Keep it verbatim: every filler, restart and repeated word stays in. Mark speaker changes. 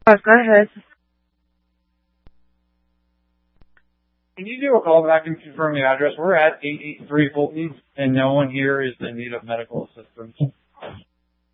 Speaker 1: Oh, go ahead.
Speaker 2: Can you do a call back and confirm the address? We're at eight eighty-three Fulton, and no one here is in need of medical assistance.